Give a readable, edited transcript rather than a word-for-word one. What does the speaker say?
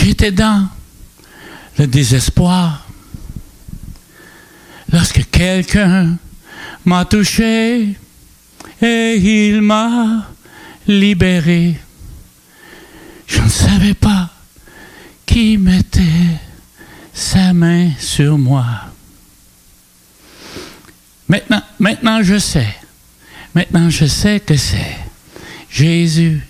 J'étais dans le désespoir lorsque quelqu'un m'a touché et il m'a libéré. Je ne savais pas qui mettait sa main sur moi. Maintenant je sais. Maintenant je sais que c'est Jésus